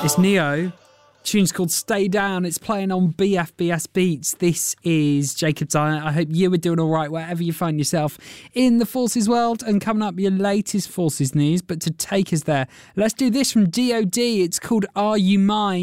It's Neo. Tune's called Stay Down. It's playing on BFBS Beats. This is Jacob Dyer. I hope you are doing all right wherever you find yourself in the Forces world. And coming up, your latest Forces news. But to take us there, let's do this from DOD. It's called Are You Mine?